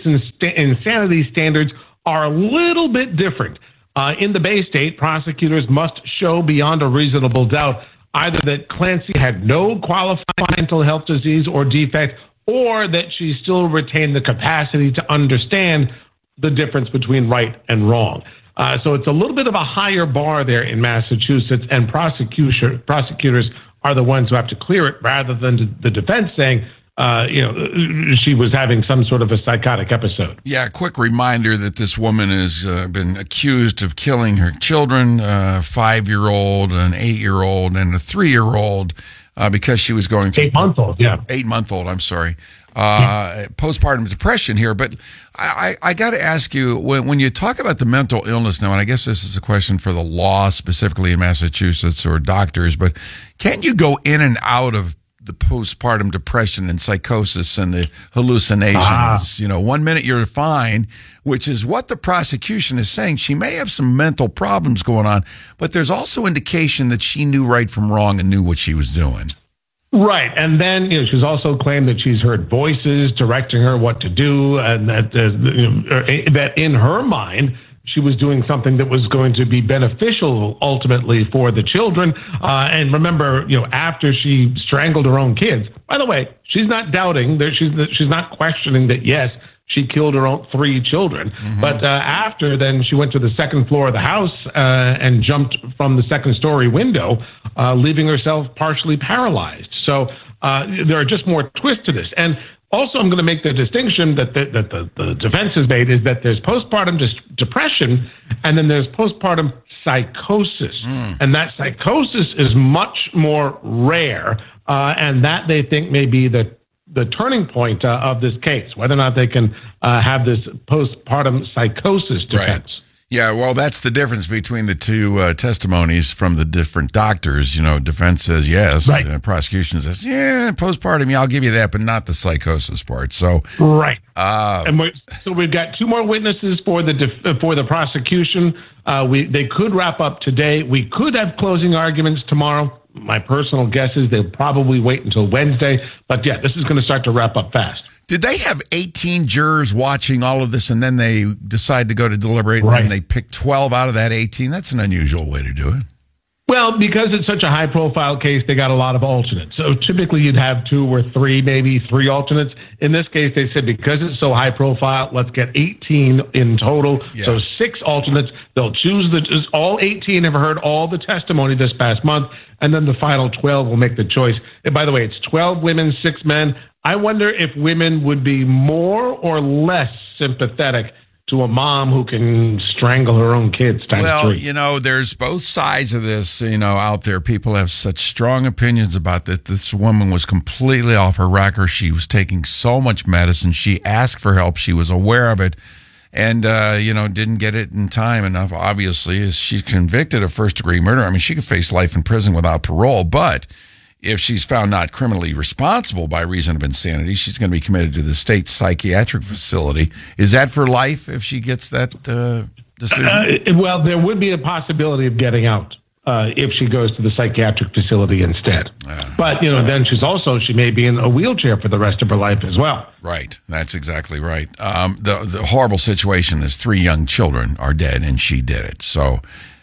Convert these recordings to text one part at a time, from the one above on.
insanity standards are a little bit different. In the Bay State, prosecutors must show beyond a reasonable doubt either that Clancy had no qualifying mental health disease or defect, or that she still retained the capacity to understand the difference between right and wrong. So it's a little bit of a higher bar there in Massachusetts, and prosecutors are the ones who have to clear it rather than the defense saying, she was having some sort of a psychotic episode. Yeah, quick reminder that this woman has been accused of killing her children, a 5-year-old, an 8-year-old, and a 3-year-old, because she was going through 8-month-old, yeah. 8-month-old, I'm sorry. Postpartum depression here. But I got to ask you, when you talk about the mental illness now, and I guess this is a question for the law specifically in Massachusetts or doctors, but can you go in and out of the postpartum depression and psychosis and the hallucinations? 1 minute you're fine, which is what the prosecution is saying. She may have some mental problems going on, but there's also indication that she knew right from wrong and knew what she was doing. Right. And then, she's also claimed that she's heard voices directing her what to do, and that in her mind, she was doing something that was going to be beneficial ultimately for the children. And remember, after she strangled her own kids, by the way, she's not doubting that she's not questioning that, yes, she killed her own 3 children. Mm-hmm. But after then she went to the second floor of the house and jumped from the second story window, leaving herself partially paralyzed. So there are just more twists to this. And also, I'm going to make the distinction that the defense has made is that there's postpartum depression and then there's postpartum psychosis. And that psychosis is much more rare, and that they think may be the turning point of this case, whether or not they can have this postpartum psychosis defense. Right. Yeah, well, that's the difference between the two testimonies from the different doctors. Defense says yes, right. Prosecution says, yeah, postpartum, yeah, I'll give you that, but not the psychosis part. So, right. And so we've got 2 more witnesses for the prosecution. They could wrap up today. We could have closing arguments tomorrow. My personal guess is they'll probably wait until Wednesday. But yeah, this is going to start to wrap up fast. Did they have 18 jurors watching all of this and then they decide to go to deliberate and then they pick 12 out of that 18? That's an unusual way to do it. Well, because it's such a high-profile case, they got a lot of alternates. So typically you'd have 2 or 3, maybe 3 alternates. In this case, they said because it's so high-profile, let's get 18 in total. Yeah. So 6 alternates. They'll choose all 18 have heard all the testimony this past month, and then the final 12 will make the choice. And by the way, it's 12 women, 6 men. I wonder if women would be more or less sympathetic to a mom who can strangle her own kids. Well, there's both sides of this, out there. People have such strong opinions about that. This woman was completely off her rocker. She was taking so much medicine. She asked for help. She was aware of it and, didn't get it in time enough, obviously. As she's convicted of first-degree murder, I mean, she could face life in prison without parole, but if she's found not criminally responsible by reason of insanity, she's going to be committed to the state psychiatric facility. Is that for life if she gets that decision? Well, there would be a possibility of getting out if she goes to the psychiatric facility instead. But, then she may be in a wheelchair for the rest of her life as well. Right. That's exactly right. The horrible situation is 3 young children are dead, and she did it. So,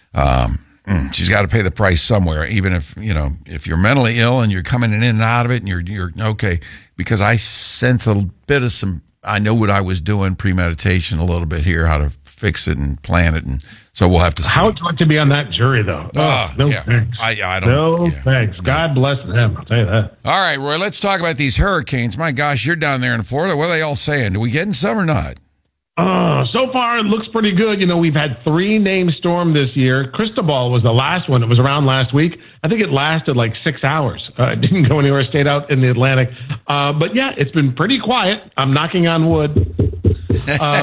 she's got to pay the price somewhere, even if you're mentally ill and you're coming in and out of it and you're okay, because I sense a bit of I know what I was doing, premeditation a little bit here, how to fix it and plan it. And so we'll have to see. How would you like to be on that jury, though? Thanks. I don't. Thanks. God bless them. I'll tell you that. All right, Roy, let's talk about these hurricanes. My gosh, you're down there in Florida. What are they all saying? Do we getting some or not? So far, it looks pretty good. We've had 3 named storms this year. Cristobal was the last one. It was around last week. I think it lasted like 6 hours. It didn't go anywhere, stayed out in the Atlantic. But yeah, it's been pretty quiet. I'm knocking on wood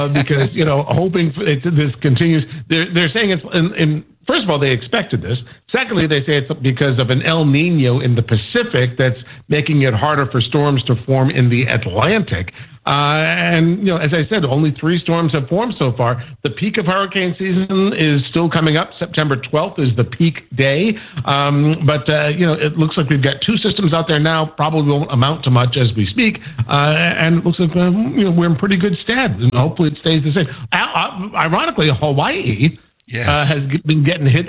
because, hoping this continues. They're saying it's first of all, they expected this. Secondly, they say it's because of an El Nino in the Pacific that's making it harder for storms to form in the Atlantic. And, as I said, only 3 storms have formed so far. The peak of hurricane season is still coming up. September 12th is the peak day. But it looks like we've got 2 systems out there now, probably won't amount to much as we speak. And it looks like, we're in pretty good stead. And hopefully it stays the same. Ironically, Hawaii has been getting hit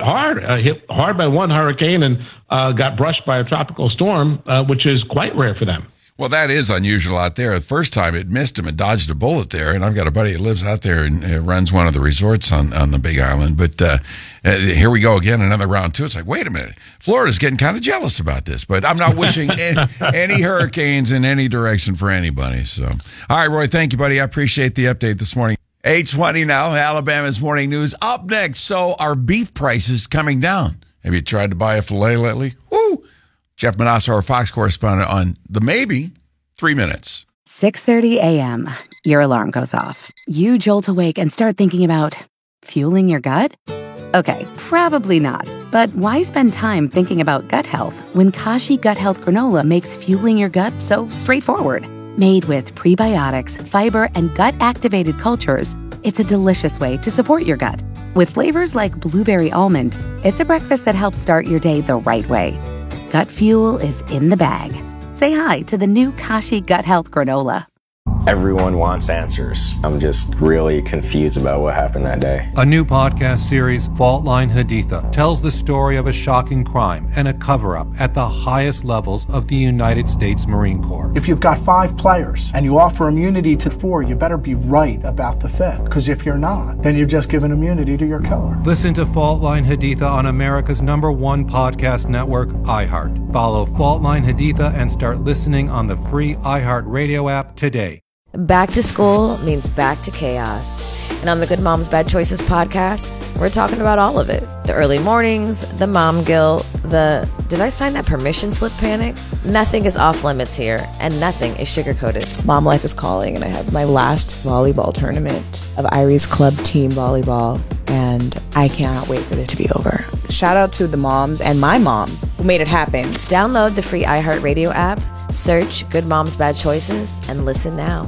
hard by one hurricane and got brushed by a tropical storm, which is quite rare for them. Well, that is unusual out there. The first time it missed him and dodged a bullet there. And I've got a buddy that lives out there and runs one of the resorts on the Big Island. But here we go again, another round 2. It's like, wait a minute. Florida's getting kind of jealous about this. But I'm not wishing any hurricanes in any direction for anybody. So, all right, Roy, thank you, buddy. I appreciate the update this morning. 8:20 now, Alabama's morning news. Up next, so are beef prices coming down? Have you tried to buy a filet lately? Woo! Jeff Manasseh, our Fox correspondent, on the Maybe 3 minutes. 6:30 a.m. Your alarm goes off. You jolt awake and start thinking about fueling your gut? Okay, probably not. But why spend time thinking about gut health when Kashi Gut Health Granola makes fueling your gut so straightforward? Made with prebiotics, fiber, and gut-activated cultures, it's a delicious way to support your gut. With flavors like blueberry almond, it's a breakfast that helps start your day the right way. Gut fuel is in the bag. Say hi to the new Kashi Gut Health Granola. Everyone wants answers. I'm just really confused about what happened that day. A new podcast series, Fault Line Haditha, tells the story of a shocking crime and a cover-up at the highest levels of the United States Marine Corps. If you've got 5 players and you offer immunity to 4, you better be right about the 5th. Because if you're not, then you've just given immunity to your killer. Listen to Fault Line Haditha on America's #1 podcast network, iHeart. Follow Fault Line Haditha and start listening on the free iHeart Radio app today. Back to school means back to chaos. And on the Good Moms Bad Choices podcast, we're talking about all of it. The early mornings, the mom guilt, the did I sign that permission slip panic? Nothing is off limits here, and nothing is sugar-coated. Mom life is calling, and I have my last volleyball tournament of Irie's club team volleyball, and I cannot wait for it to be over. Shout out to the moms and my mom who made it happen. Download the free iHeartRadio app, search Good Moms Bad Choices, and listen now.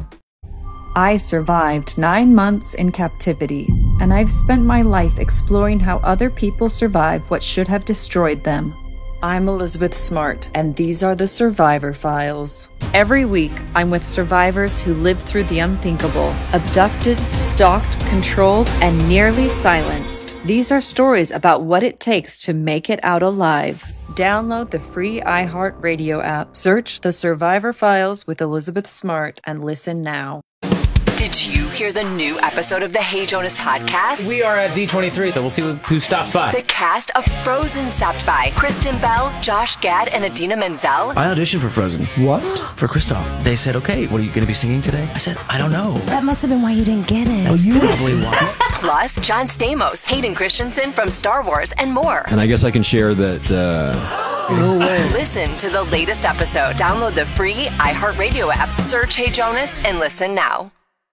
I survived 9 months in captivity, and I've spent my life exploring how other people survive what should have destroyed them. I'm Elizabeth Smart, and these are the Survivor Files. Every week, I'm with survivors who lived through the unthinkable, abducted, stalked, controlled, and nearly silenced. These are stories about what it takes to make it out alive. Download the free iHeartRadio app, search The Survivor Files with Elizabeth Smart, and listen now. Did you hear the new episode of the Hey Jonas podcast? We are at D23, so we'll see who stops by. The cast of Frozen stopped by. Kristen Bell, Josh Gad, and Idina Menzel. I auditioned for Frozen. What? For Kristoff. They said, okay, what are you going to be singing today? I said, I don't know. That must have been why you didn't get it. That's probably why. Plus, John Stamos, Hayden Christensen from Star Wars, and more. And I guess I can share that... No way. Listen to the latest episode. Download the free iHeartRadio app. Search Hey Jonas and listen now.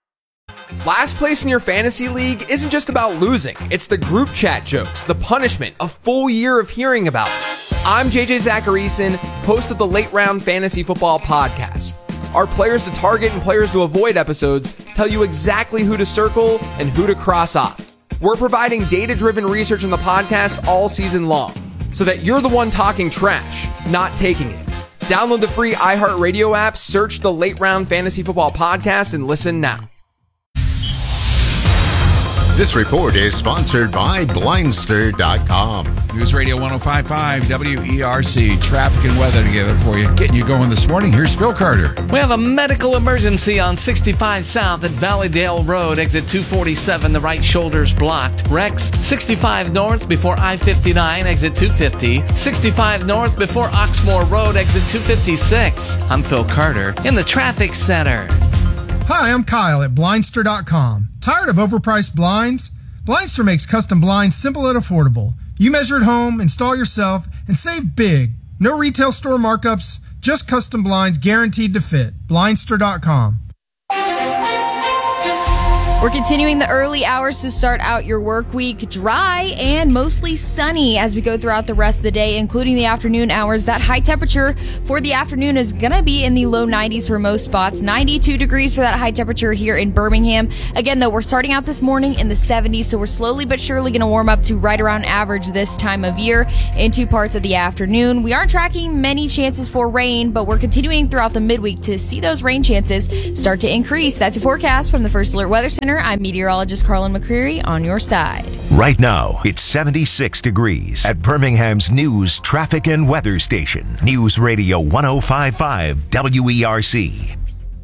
Last place in your fantasy league isn't just about losing. It's the group chat jokes, the punishment, a full year of hearing about it. I'm JJ Zacharyson, host of the Late Round Fantasy Football Podcast. Our players to target and players to avoid episodes tell you exactly who to circle and who to cross off. We're providing data-driven research on the podcast all season long, so that you're the one talking trash, not taking it. Download the free iHeartRadio app, search the Late Round Fantasy Football Podcast, and listen now. This report is sponsored by Blindster.com. News Radio 105.5 WERC. Traffic and weather together for you. Getting you going this morning. Here's Phil Carter. We have a medical emergency on 65 South at Valleydale Road, exit 247. The right shoulder's blocked. Rex 65 North before I-59, exit 250. 65 North before Oxmoor Road, exit 256. I'm Phil Carter in the traffic center. Hi, I'm Kyle at Blindster.com. Tired of overpriced blinds? Blindster makes custom blinds simple and affordable. You measure at home, install yourself, and save big. No retail store markups, just custom blinds guaranteed to fit. Blindster.com. We're continuing the early hours to start out your work week dry and mostly sunny as we go throughout the rest of the day, including the afternoon hours. That high temperature for the afternoon is going to be in the low 90s for most spots. 92 degrees for that high temperature here in Birmingham. Again, though, we're starting out this morning in the 70s, so we're slowly but surely going to warm up to right around average this time of year in two parts of the afternoon. We aren't tracking many chances for rain, but we're continuing throughout the midweek to see those rain chances start to increase. That's a forecast from the First Alert Weather Center. I'm meteorologist Carlin McCreary on your side. Right now, it's 76 degrees at Birmingham's news, traffic, and weather station. News Radio 105.5 WERC.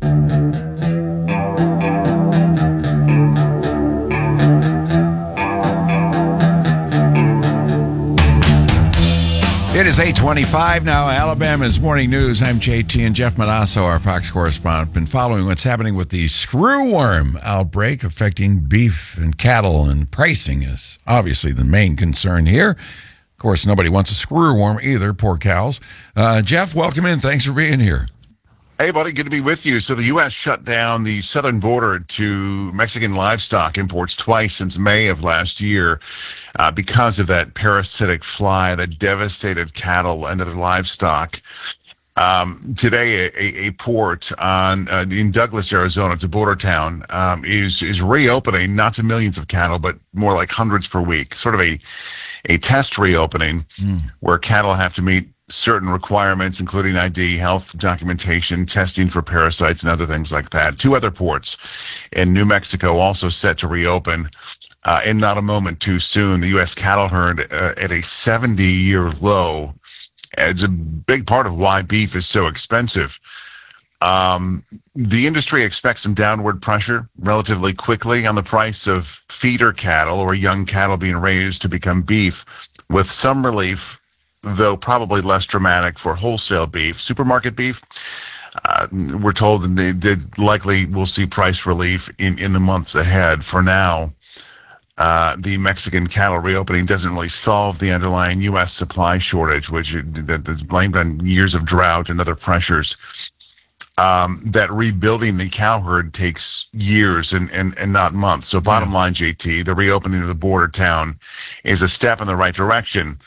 It is 8:25 now. Alabama's Morning News. I'm JT, and Jeff Manasso, our Fox correspondent, been following what's happening with the screwworm outbreak affecting beef and cattle, and pricing is obviously the main concern here. Of course, nobody wants a screwworm either, poor cows. Jeff, welcome in. Thanks for being here. Hey, buddy, good to be with you. So the U.S. shut down the southern border to Mexican livestock imports twice since May of last year because of that parasitic fly that devastated cattle and other livestock. Today, a port in Douglas, Arizona, it's a border town, is reopening, not to millions of cattle, but more like hundreds per week, sort of a test reopening where cattle have to meet certain requirements, including ID, health documentation, testing for parasites, and other things like that. Two other ports in New Mexico also set to reopen, and not a moment too soon. The U.S. cattle herd at a 70-year low. It's a big part of why beef is so expensive. The industry expects some downward pressure relatively quickly on the price of feeder cattle or young cattle being raised to become beef, with some relief, though probably less dramatic for wholesale beef. Supermarket beef, we're told they likely will see price relief in the months ahead. For now, the Mexican cattle reopening doesn't really solve the underlying U.S. supply shortage, which is blamed on years of drought and other pressures. That rebuilding the cow herd takes years and not months. So bottom line, JT, the reopening of the border town is a step in the right direction.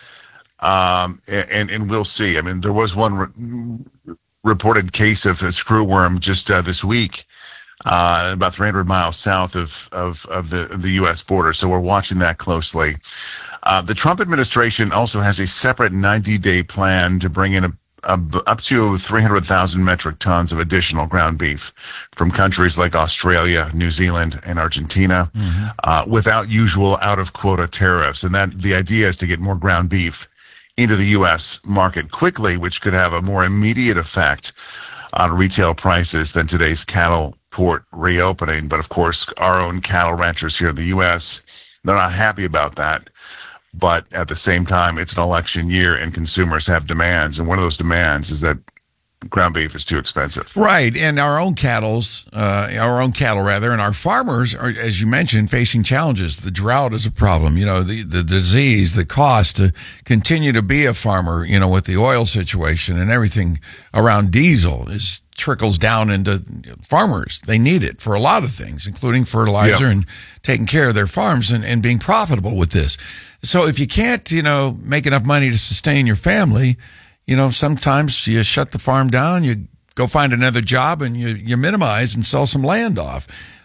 And we'll see. I mean, there was one reported case of a screwworm just this week, about 300 miles south of the U.S. border. So we're watching that closely. The Trump administration also has a separate 90-day plan to bring in up to 300,000 metric tons of additional ground beef from countries like Australia, New Zealand, and Argentina, without usual out-of-quota tariffs. And that the idea is to get more ground beef into the U.S. market quickly, which could have a more immediate effect on retail prices than today's cattle port reopening. But of course, our own cattle ranchers here in the U.S., they're not happy about that. But at the same time, it's an election year and consumers have demands. And one of those demands is that ground beef is too expensive. Right. And our own cattle rather, and our farmers are, as you mentioned, facing challenges. The drought is a problem, the disease, the cost to continue to be a farmer, with the oil situation and everything around diesel trickles down into farmers. They need it for a lot of things, including fertilizer and taking care of their farms and being profitable with this. So if you can't, make enough money to sustain your family, sometimes you shut the farm down, you go find another job, and you minimize and sell some land off.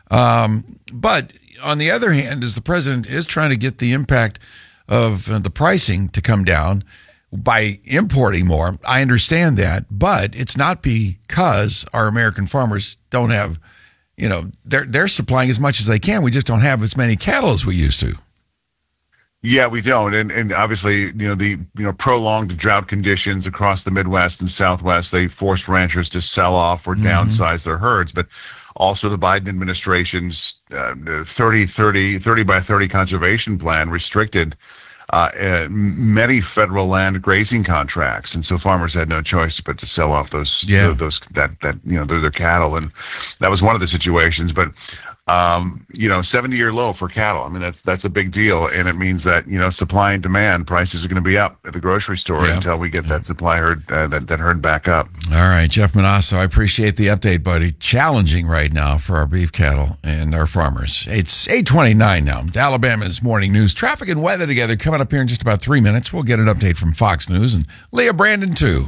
But on the other hand, as the president is trying to get the impact of the pricing to come down by importing more, I understand that, but it's not because our American farmers don't have, they're supplying as much as they can. We just don't have as many cattle as we used to. Yeah, we don't. And obviously, the prolonged drought conditions across the Midwest and Southwest, they forced ranchers to sell off or downsize their herds. But also the Biden administration's 30 by 30 conservation plan restricted many federal land grazing contracts. And so farmers had no choice but to sell off their cattle. And that was one of the situations. But 70-year low for cattle. I mean, that's a big deal, and it means that supply and demand prices are going to be up at the grocery store until we get that supply herd that herd back up. All right, Jeff Manasso, I appreciate the update, buddy. Challenging right now for our beef cattle and our farmers. It's 8:29 now. Alabama's morning news, traffic and weather together coming up here in just about 3 minutes. We'll get an update from Fox News and Leah Brandon too.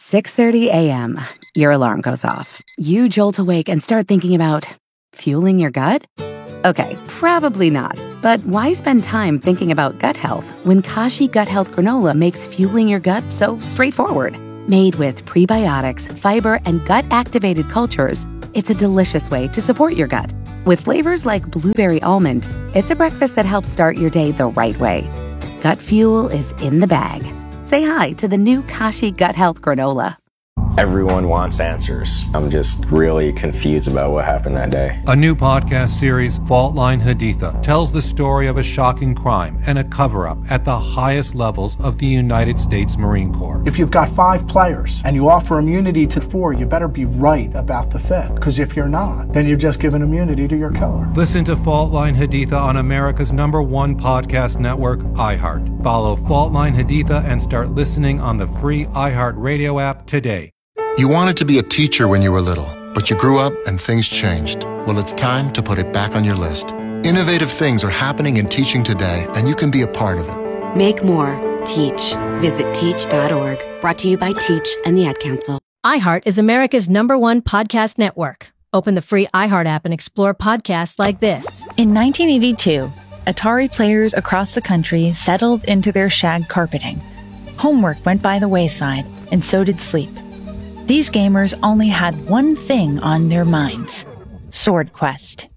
6:30 a.m. Your alarm goes off. You jolt awake and start thinking about fueling your gut? Okay, probably not. But why spend time thinking about gut health when Kashi Gut Health Granola makes fueling your gut so straightforward? Made with prebiotics, fiber, and gut-activated cultures, it's a delicious way to support your gut. With flavors like blueberry almond, it's a breakfast that helps start your day the right way. Gut fuel is in the bag. Say hi to the new Kashi Gut Health Granola. Everyone wants answers. I'm just really confused about what happened that day. A new podcast series, Fault Line Haditha, tells the story of a shocking crime and a cover-up at the highest levels of the United States Marine Corps. If you've got 5 players and you offer immunity to 4, you better be right about the 5th. Because if you're not, then you've just given immunity to your killer. Listen to Fault Line Haditha on America's #1 podcast network, iHeart. Follow Fault Line Haditha and start listening on the free iHeart Radio app today. You wanted to be a teacher when you were little, but you grew up and things changed. Well, it's time to put it back on your list. Innovative things are happening in teaching today, and you can be a part of it. Make more. Teach. Visit teach.org. Brought to you by Teach and the Ad Council. iHeart is America's #1 podcast network. Open the free iHeart app and explore podcasts like this. In 1982, Atari players across the country settled into their shag carpeting. Homework went by the wayside, and so did sleep. These gamers only had one thing on their minds: Sword Quest.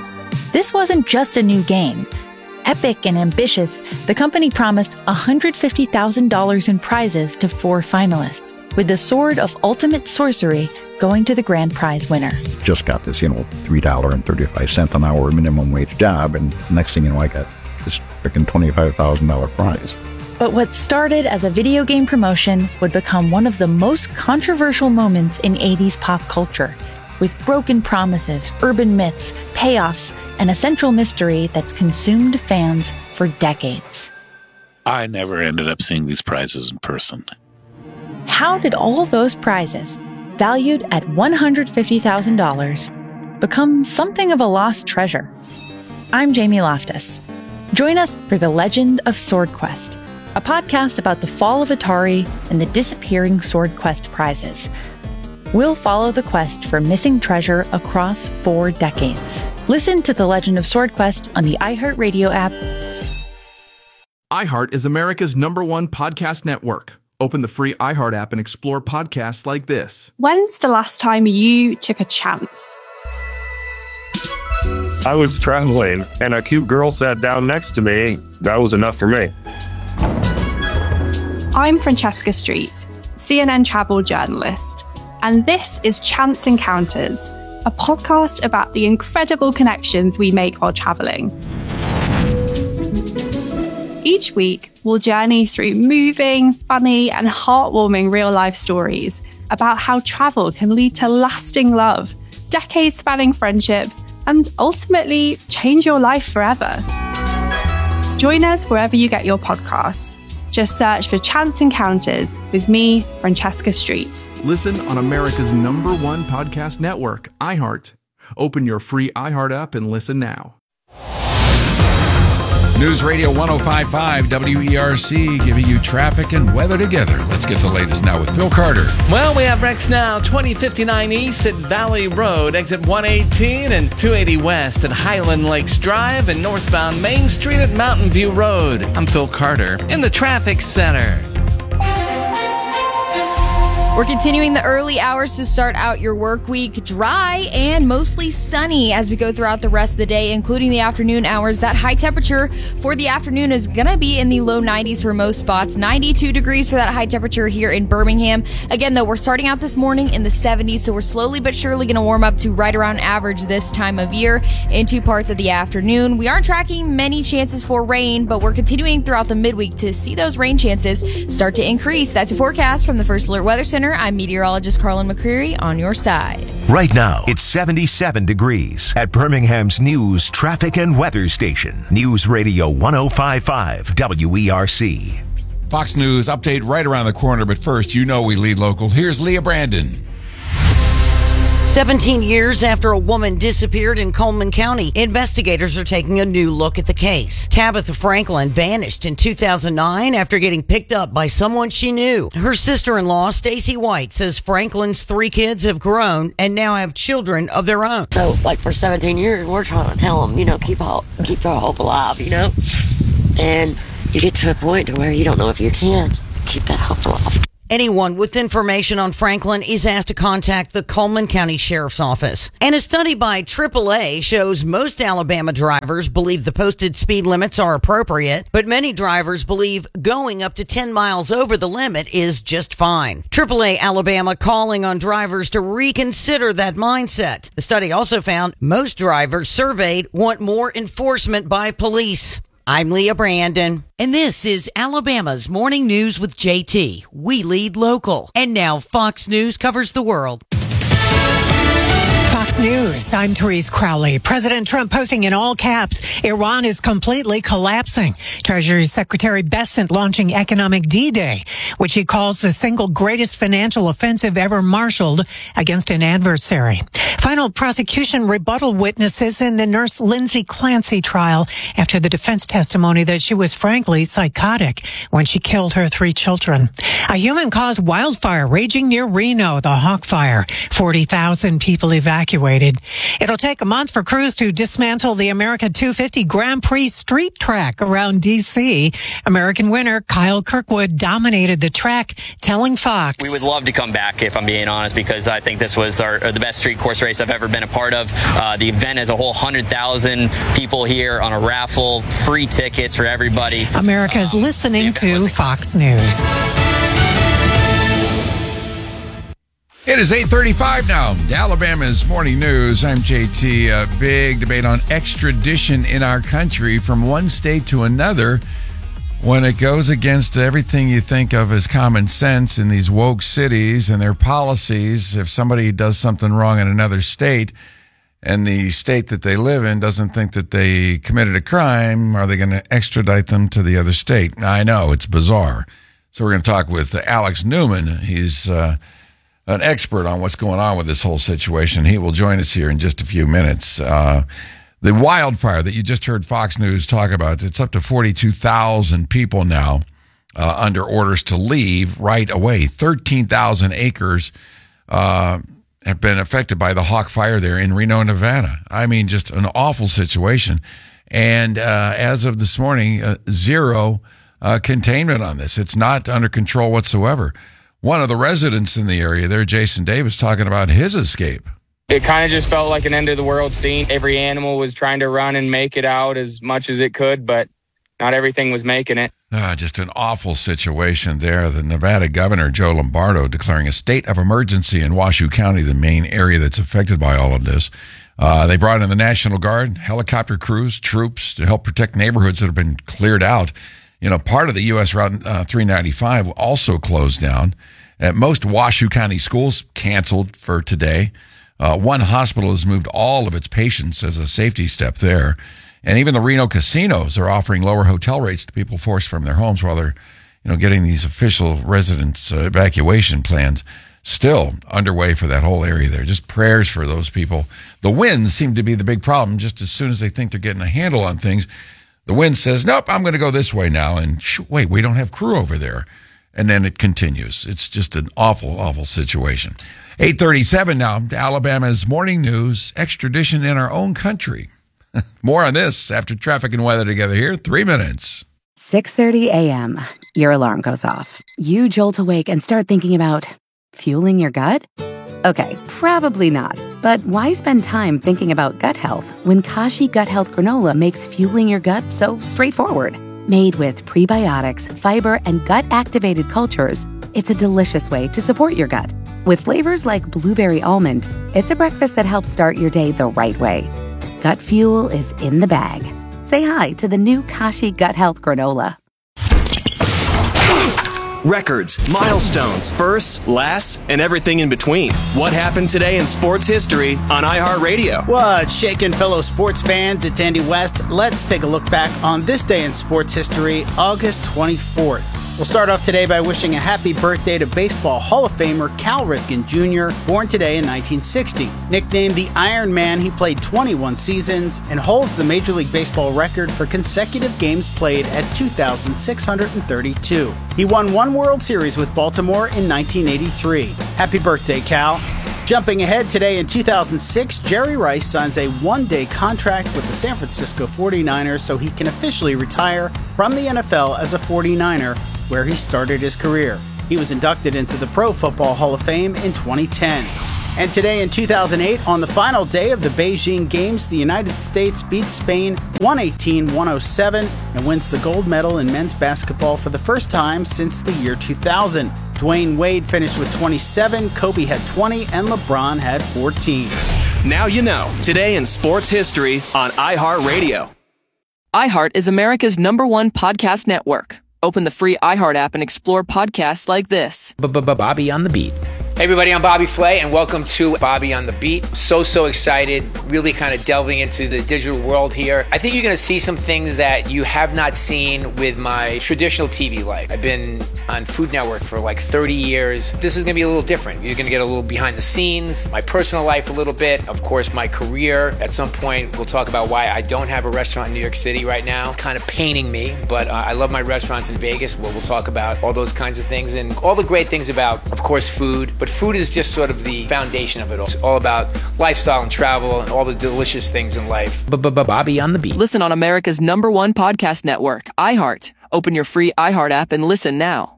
This wasn't just a new game. Epic and ambitious, the company promised $150,000 in prizes to 4 finalists, with the Sword of Ultimate Sorcery going to the grand prize winner. Just got this, $3.35 an hour minimum wage job, and next thing you know, I got this freaking $25,000 prize. But what started as a video game promotion would become one of the most controversial moments in 80s pop culture, with broken promises, urban myths, payoffs, and a central mystery that's consumed fans for decades. I never ended up seeing these prizes in person. How did all those prizes, valued at $150,000, become something of a lost treasure? I'm Jamie Loftus. Join us for The Legend of Sword Quest, a podcast about the fall of Atari and the disappearing Sword Quest prizes. We'll follow the quest for missing treasure across 4 decades. Listen to The Legend of Sword Quest on the iHeartRadio app. iHeart is America's #1 podcast network. Open the free iHeart app and explore podcasts like this. When's the last time you took a chance? I was traveling and a cute girl sat down next to me. That was enough for me. I'm Francesca Street, CNN travel journalist, and this is Chance Encounters, a podcast about the incredible connections we make while traveling. Each week, we'll journey through moving, funny, and heartwarming real-life stories about how travel can lead to lasting love, decades-spanning friendship, and ultimately change your life forever. Join us wherever you get your podcasts. Just search for Chance Encounters with me, Francesca Street. Listen on America's #1 podcast network, iHeart. Open your free iHeart app and listen now. News Radio 105.5 WERC, giving you traffic and weather together. Let's get the latest now with Phil Carter. Well, we have wrecks now, 2059 East at Valley Road, exit 118, and 280 West at Highland Lakes Drive, and northbound Main Street at Mountain View Road. I'm Phil Carter in the Traffic Center. We're continuing the early hours to start out your work week dry and mostly sunny as we go throughout the rest of the day, including the afternoon hours. That high temperature for the afternoon is going to be in the low 90s for most spots. 92 degrees for that high temperature here in Birmingham. Again, though, we're starting out this morning in the 70s, so we're slowly but surely going to warm up to right around average this time of year into parts of the afternoon. We aren't tracking many chances for rain, but we're continuing throughout the midweek to see those rain chances start to increase. That's a forecast from the First Alert Weather Center. I'm meteorologist Carlin McCreary on your side. Right now, it's 77 degrees at Birmingham's news, traffic, and weather station. News Radio 1055 WERC. Fox News update right around the corner, but first, you know we lead local. Here's Leah Brandon. 17 years after a woman disappeared in Coleman County, investigators are taking a new look at the case. Tabitha Franklin vanished in 2009 after getting picked up by someone she knew. Her sister-in-law, Stacy White, says Franklin's 3 kids have grown and now have children of their own. So, for 17 years, we're trying to tell them, keep their hope alive, And you get to a point to where you don't know if you can keep that hope alive. Anyone with information on Franklin is asked to contact the Coleman County Sheriff's Office. And a study by AAA shows most Alabama drivers believe the posted speed limits are appropriate, but many drivers believe going up to 10 miles over the limit is just fine. AAA Alabama calling on drivers to reconsider that mindset. The study also found most drivers surveyed want more enforcement by police. I'm Leah Brandon, and this is Alabama's Morning News with JT. We lead local. And now Fox News covers the world. Fox News, I'm Therese Crowley. President Trump posting in all caps, Iran is completely collapsing. Treasury Secretary Bessent launching Economic D-Day, which he calls the single greatest financial offensive ever marshaled against an adversary. Final prosecution rebuttal witnesses in the nurse Lindsay Clancy trial after the defense testimony that she was frankly psychotic when she killed her 3 children. A human-caused wildfire raging near Reno, the Hawk Fire. 40,000 people evacuated. It'll take a month for crews to dismantle the America 250 Grand Prix street track around D.C. American winner Kyle Kirkwood dominated the track, telling Fox. We would love to come back, if I'm being honest, because I think this was the best street course race I've ever been a part of. The event as a whole, 100,000 people here on a raffle, free tickets for everybody. America's listening to Fox News. It is 8:35 now. Alabama's Morning News. I'm JT. A big debate on extradition in our country from one state to another when it goes against everything you think of as common sense in these woke cities and their policies. If somebody does something wrong in another state and the state that they live in doesn't think that they committed a crime, are they going to extradite them to the other state? I know, it's bizarre. So we're going to talk with Alex Newman. He's an expert on what's going on with this whole situation. He will join us here in just a few minutes. The wildfire that you just heard Fox News talk about, it's up to 42,000 people now under orders to leave right away. 13,000 acres have been affected by the Hawk Fire there in Reno, Nevada. I mean, just an awful situation. And as of this morning, zero containment on this. It's not under control whatsoever. One of the residents in the area there, Jason Davis, talking about his escape. It kind of just felt like an end of the world scene. Every animal was trying to run and make it out as much as it could, but not everything was making it. Just an awful situation there. The Nevada governor, Joe Lombardo, declaring a state of emergency in Washoe County, the main area that's affected by all of this. They brought in the National Guard, helicopter crews, troops to help protect neighborhoods that have been cleared out. Part of the U.S. Route 395 also closed down. Most Washoe County schools canceled for today. One hospital has moved all of its patients as a safety step there. And even the Reno casinos are offering lower hotel rates to people forced from their homes while they're, getting these official residents evacuation plans still underway for that whole area there. Just prayers for those people. The winds seem to be the big problem. Just as soon as they think they're getting a handle on things, the wind says, nope, I'm going to go this way now. And wait, we don't have crew over there. And then it continues. It's just an awful, awful situation. 8:37 now. Alabama's Morning News, extradition in our own country. More on this after traffic and weather together here. 3 minutes. 6:30 a.m. Your alarm goes off. You jolt awake and start thinking about fueling your gut? Okay, probably not. But why spend time thinking about gut health when Kashi Gut Health Granola makes fueling your gut so straightforward? Made with prebiotics, fiber, and gut-activated cultures, it's a delicious way to support your gut. With flavors like blueberry almond, it's a breakfast that helps start your day the right way. Gut fuel is in the bag. Say hi to the new Kashi Gut Health Granola. records, milestones, firsts, lasts, and everything in between. What happened today in sports history on iHeartRadio? What's shaking, fellow sports fans? It's Andy West. Let's take a look back on this day in sports history, August 24th. We'll start off today by wishing a happy birthday to Baseball Hall of Famer Cal Ripken Jr., born today in 1960. Nicknamed the Iron Man, he played 21 seasons and holds the Major League Baseball record for consecutive games played at 2,632. He won one World Series with Baltimore in 1983. Happy birthday, Cal. Jumping ahead today in 2006, Jerry Rice signs a one-day contract with the San Francisco 49ers so he can officially retire from the NFL as a 49er, where he started his career. He was inducted into the Pro Football Hall of Fame in 2010. And today in 2008, on the final day of the Beijing Games, the United States beats Spain 118-107 and wins the gold medal in men's basketball for the first time since the year 2000. Dwayne Wade finished with 27, Kobe had 20, and LeBron had 14. Now you know, today in sports history on iHeartRadio. iHeart is America's #1 podcast network. Open the free iHeart app and explore podcasts like this. Bobby on the Beat. Hey everybody, I'm Bobby Flay and welcome to Bobby on the Beat. So excited, really kind of delving into the digital world here. I think you're going to see some things that you have not seen with my traditional TV life. I've been on Food Network for like 30 years. This is going to be a little different. You're going to get a little behind the scenes, my personal life a little bit, of course my career. At some point we'll talk about why I don't have a restaurant in New York City right now. Kind of paining me, but I love my restaurants in Vegas where we'll talk about all those kinds of things and all the great things about, of course, food. But food is just sort of the foundation of it all. It's all about lifestyle and travel and all the delicious things in life. Bobby on the Beat. Listen on America's #1 podcast network, iHeart. Open your free iHeart app and listen now.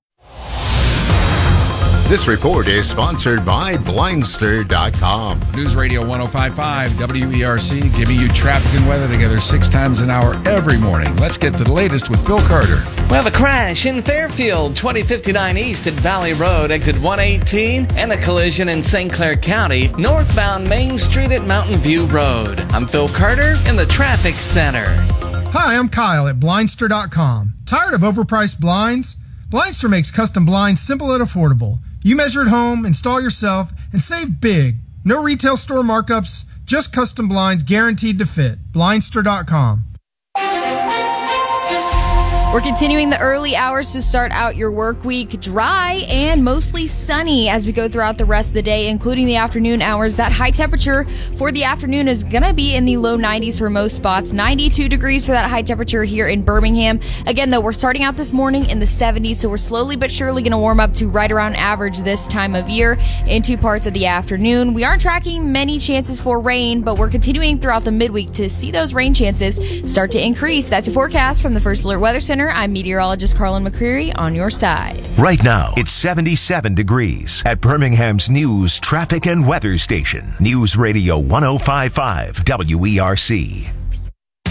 This report is sponsored by Blindster.com. News Radio 105.5 WERC, giving you traffic and weather together 6 times an hour every morning. Let's get the latest with Phil Carter. We have a crash in Fairfield, 2059 East at Valley Road, exit 118, and a collision in St. Clair County, northbound Main Street at Mountain View Road. I'm Phil Carter in the Traffic Center. Hi, I'm Kyle at Blindster.com. Tired of overpriced blinds? Blindster makes custom blinds simple and affordable. You measure at home, install yourself, and save big. No retail store markups, just custom blinds guaranteed to fit. Blindster.com. We're continuing the early hours to start out your work week dry and mostly sunny as we go throughout the rest of the day, including the afternoon hours. That high temperature for the afternoon is going to be in the low 90s for most spots. 92 degrees for that high temperature here in Birmingham. Again, though, we're starting out this morning in the 70s, so we're slowly but surely going to warm up to right around average this time of year into parts of the afternoon. We aren't tracking many chances for rain, but we're continuing throughout the midweek to see those rain chances start to increase. That's a forecast from the First Alert Weather Center. I'm meteorologist Carlin McCreary on your side. Right now, it's 77 degrees at Birmingham's news, traffic, and weather station. News Radio 105.5 WERC.